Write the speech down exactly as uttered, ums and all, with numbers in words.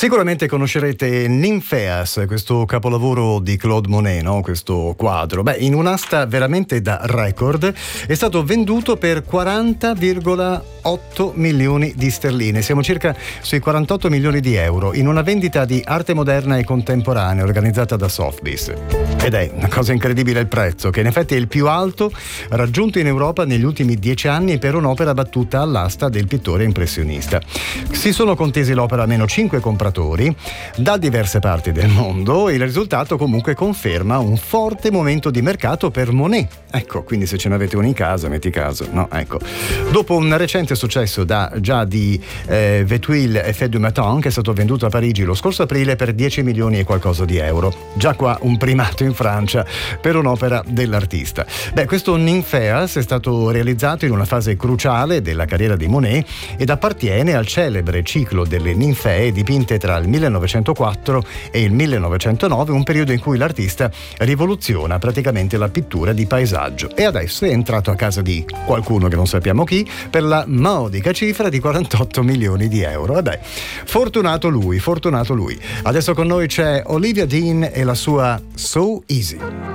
Sicuramente conoscerete Nymphéas, questo capolavoro di Claude Monet, no? Questo quadro. Beh, in un'asta veramente da record è stato venduto per quaranta virgola otto milioni di sterline. Siamo circa sui quarantotto milioni di euro in una vendita di arte moderna e contemporanea organizzata da Sotheby's. Ed è una cosa incredibile il prezzo, che in effetti è il più alto raggiunto in Europa negli ultimi dieci anni per un'opera battuta all'asta del pittore impressionista. Si sono contesi l'opera almeno cinque compratori da diverse parti del mondo e il risultato comunque conferma un forte momento di mercato per Monet. Ecco, quindi se ce n'avete uno in casa, metti caso, no? Ecco. Dopo un recente successo da, già di eh, Vétuile Effet du Matin, che è stato venduto a Parigi lo scorso aprile per dieci milioni e qualcosa di euro. Già qua un primato in Francia per un'opera dell'artista. Beh, questo Nymphéas è stato realizzato in una fase cruciale della carriera di Monet ed appartiene al celebre ciclo delle ninfee dipinte tra il millenovecentoquattro e il millenovecentonove, un periodo in cui l'artista rivoluziona praticamente la pittura di paesaggio. E adesso è entrato a casa di qualcuno che non sappiamo chi per la modica cifra di quarantotto milioni di euro. Vabbè, fortunato lui, fortunato lui. Adesso con noi c'è Olivia Dean e la sua So Easy.